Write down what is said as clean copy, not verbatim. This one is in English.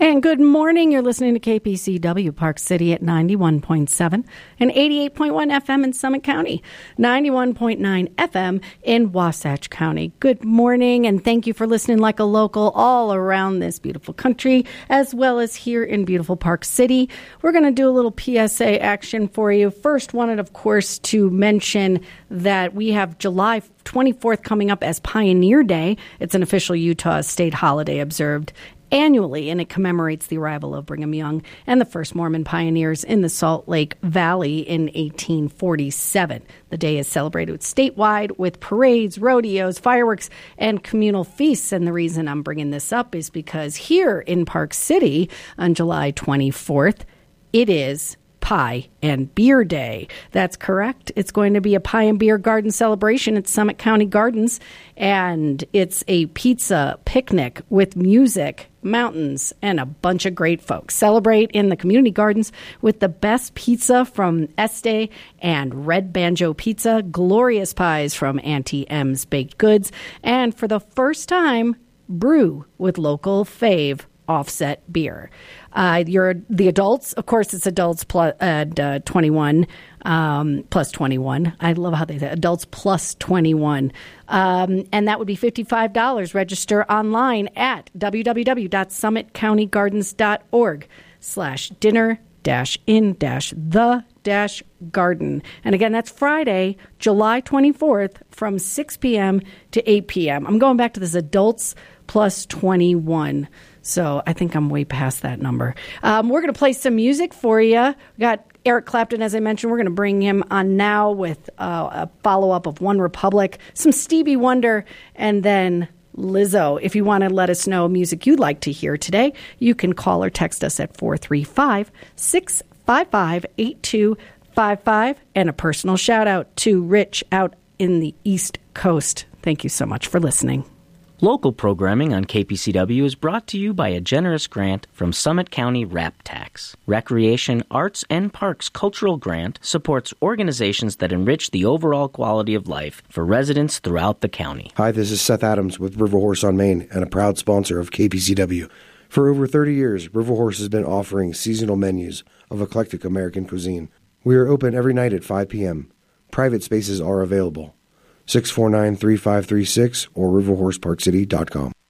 And good morning. You're listening to KPCW Park City at 91.7 and 88.1 FM in Summit County, 91.9 FM in Wasatch County. Good morning, and thank you for listening like a local all around this beautiful country, as well as here in beautiful Park City. We're going to do a little PSA action for you. First, wanted, of course, to mention that we have July 24th coming up as Pioneer Day. It's an official Utah state holiday observed annually, and it commemorates the arrival of Brigham Young and the first Mormon pioneers in the Salt Lake Valley in 1847. The day is celebrated statewide with parades, rodeos, fireworks, and communal feasts. And the reason I'm bringing this up is because here in Park City on July 24th, it is Pie and Beer Day. That's correct. It's going to be a pie and beer garden celebration at Summit County Gardens, and it's a pizza picnic with music, mountains, and a bunch of great folks. Celebrate in the community gardens with the best pizza from Este and Red Banjo Pizza, glorious pies from Auntie M's Baked Goods, and for the first time, brew with local fave Offset beer. You're the adults. Of course, it's adults plus 21, plus 21. I love how they say adults plus 21. And that would be $55. Register online at www.summitcountygardens.org/dinner-in-the-garden. And again, that's Friday, July 24th from 6 p.m. to 8 p.m. I'm going back to this adults plus 21. So I think I'm way past that number. We're going to play some music for you. We got Eric Clapton, as I mentioned. We're going to bring him on now with a follow-up of One Republic, some Stevie Wonder, and then Lizzo. If you want to let us know music you'd like to hear today, you can call or text us at 435-655-8255. And a personal shout-out to Rich out in the East Coast. Thank you so much for listening. Local programming on KPCW is brought to you by a generous grant from Summit County RAP Tax. Recreation, Arts, and Parks Cultural Grant supports organizations that enrich the overall quality of life for residents throughout the county. Hi, this is Seth Adams with River Horse on Main and a proud sponsor of KPCW. For over 30 years, River Horse has been offering seasonal menus of eclectic American cuisine. We are open every night at 5 p.m. Private spaces are available. 649-3536 or riverhorseparkcity.com.